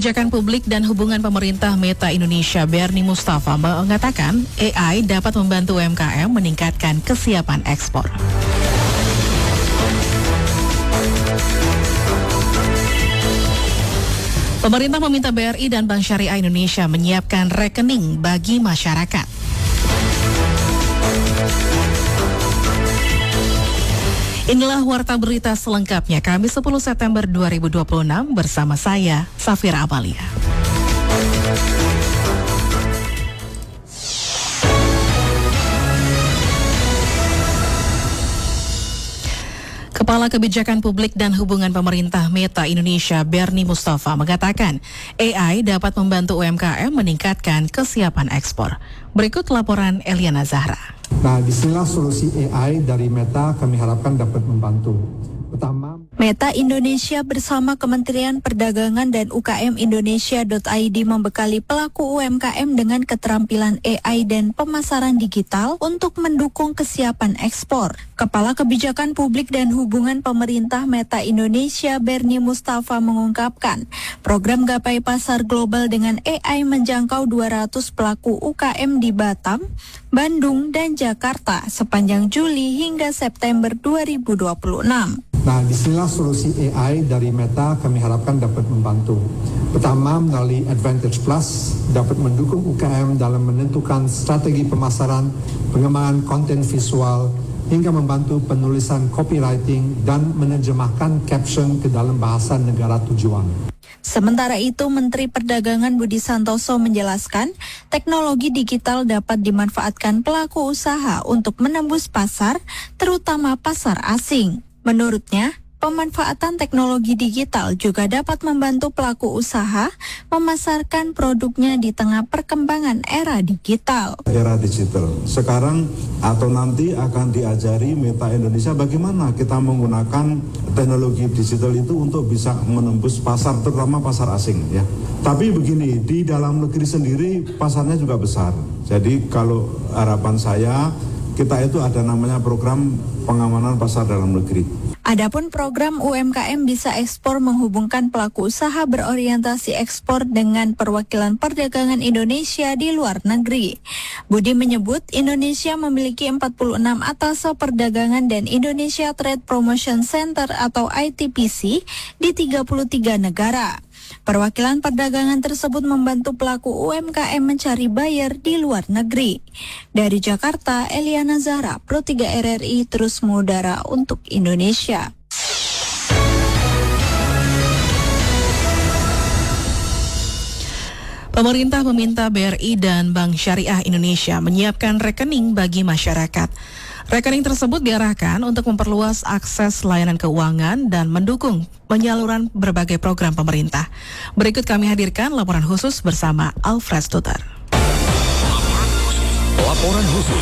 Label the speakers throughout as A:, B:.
A: Kebijakan Publik dan Hubungan Pemerintah Meta Indonesia Bernie Mustafa mengatakan AI dapat membantu UMKM meningkatkan kesiapan ekspor. Pemerintah meminta BRI dan Bank Syariah Indonesia menyiapkan rekening bagi masyarakat. Inilah warta berita selengkapnya Kamis 10 September 2026 bersama saya, Safira Amalia. Kepala Kebijakan Publik dan Hubungan Pemerintah Meta Indonesia Bernie Mustafa mengatakan AI dapat membantu UMKM meningkatkan kesiapan ekspor. Berikut laporan Eliana Zahra.
B: Nah, disinilah solusi AI dari Meta kami harapkan dapat membantu. Pertama,
C: Meta Indonesia bersama Kementerian Perdagangan dan UKM Indonesia.id membekali pelaku UMKM dengan keterampilan AI dan pemasaran digital untuk mendukung kesiapan ekspor. Kepala Kebijakan Publik dan Hubungan Pemerintah Meta Indonesia Bernie Mustafa mengungkapkan, program Gapai Pasar Global dengan AI menjangkau 200 pelaku UKM di Batam, Bandung, dan Jakarta sepanjang Juli hingga September 2026.
B: Nah, disinilah solusi AI dari Meta kami harapkan dapat membantu. Pertama, melalui Advantage Plus dapat mendukung UKM dalam menentukan strategi pemasaran, pengembangan konten visual, hingga membantu penulisan copywriting dan menerjemahkan caption ke dalam bahasa negara tujuan.
C: Sementara itu, Menteri Perdagangan Budi Santoso menjelaskan, teknologi digital dapat dimanfaatkan pelaku usaha untuk menembus pasar, terutama pasar asing. Menurutnya, pemanfaatan teknologi digital juga dapat membantu pelaku usaha memasarkan produknya di tengah perkembangan era digital.
D: Era digital. Sekarang atau nanti akan diajari Meta Indonesia bagaimana kita menggunakan teknologi digital itu untuk bisa menembus pasar, terutama pasar asing ya. Tapi begini, di dalam negeri sendiri pasarnya juga besar. Jadi kalau harapan saya, kita itu ada namanya program pengamanan pasar dalam negeri.
C: Adapun program UMKM Bisa Ekspor menghubungkan pelaku usaha berorientasi ekspor dengan perwakilan perdagangan Indonesia di luar negeri. Budi menyebut Indonesia memiliki 46 atase perdagangan dan Indonesia Trade Promotion Center atau ITPC di 33 negara. Perwakilan perdagangan tersebut membantu pelaku UMKM mencari buyer di luar negeri. Dari Jakarta, Eliana Zahra, Pro 3 RRI terus mengudara untuk Indonesia.
A: Pemerintah meminta BRI dan Bank Syariah Indonesia menyiapkan rekening bagi masyarakat. Rekening tersebut diarahkan untuk memperluas akses layanan keuangan dan mendukung penyaluran berbagai program pemerintah. Berikut kami hadirkan laporan khusus bersama Alfred Stuter.
E: Laporan khusus.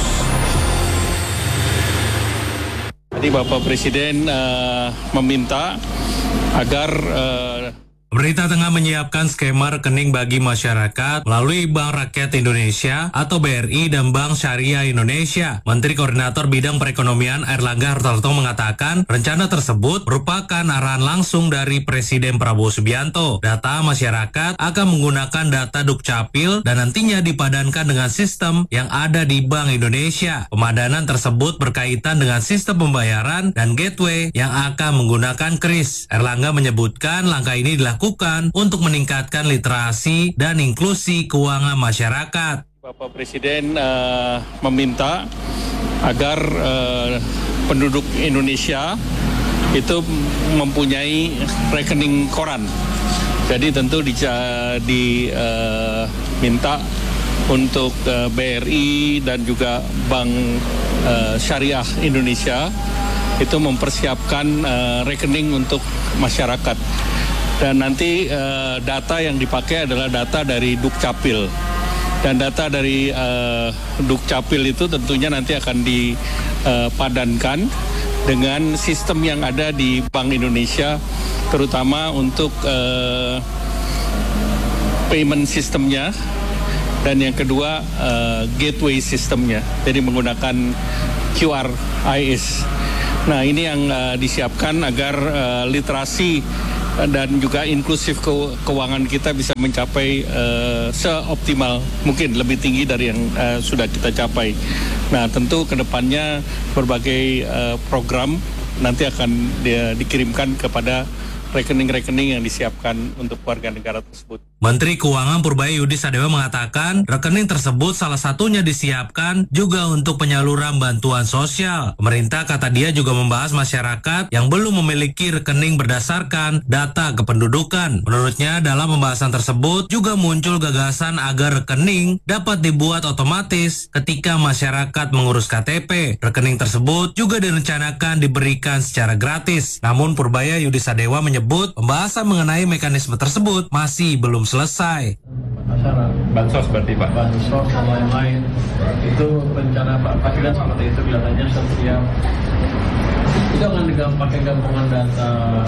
F: Tadi Bapak Presiden meminta agar
G: pemerintah tengah menyiapkan skema rekening bagi masyarakat melalui Bank Rakyat Indonesia atau BRI dan Bank Syariah Indonesia. Menteri Koordinator Bidang Perekonomian Airlangga Hartarto mengatakan rencana tersebut merupakan arahan langsung dari Presiden Prabowo Subianto. Data masyarakat akan menggunakan data Dukcapil dan nantinya dipadankan dengan sistem yang ada di Bank Indonesia. Pemadanan tersebut berkaitan dengan sistem pembayaran dan gateway yang akan menggunakan KRIS. Airlangga menyebutkan langkah ini dilakukan untuk meningkatkan literasi dan inklusi keuangan masyarakat.
F: Bapak Presiden meminta agar penduduk Indonesia itu mempunyai rekening koran. Jadi tentu diminta untuk BRI dan juga Bank Syariah Indonesia itu mempersiapkan rekening untuk masyarakat. Dan nanti data yang dipakai adalah data dari Dukcapil. Dan data dari Dukcapil itu tentunya nanti akan dipadankan dengan sistem yang ada di Bank Indonesia, terutama untuk payment sistemnya, dan yang kedua gateway sistemnya, jadi menggunakan QRIS. Nah, ini yang disiapkan agar literasi dan juga inklusif keuangan kita bisa mencapai seoptimal mungkin, lebih tinggi dari yang sudah kita capai. Nah, tentu kedepannya berbagai program nanti akan dikirimkan kepada rekening-rekening yang disiapkan untuk warga negara tersebut.
G: Menteri Keuangan Purbaya Yudi Sadewa mengatakan rekening tersebut salah satunya disiapkan juga untuk penyaluran bantuan sosial. Pemerintah, kata dia, juga membahas masyarakat yang belum memiliki rekening berdasarkan data kependudukan. Menurutnya, dalam pembahasan tersebut juga muncul gagasan agar rekening dapat dibuat otomatis ketika masyarakat mengurus KTP. Rekening tersebut juga direncanakan diberikan secara gratis. Namun Purbaya Yudi Sadewa menyebut pembahasan mengenai mekanisme tersebut masih belum selesai.
E: Bansos berarti Pak? Bansos dan lain-lain. Itu rencana Pak Presiden seperti itu kelihatannya setiap itu akan pakai gabungan data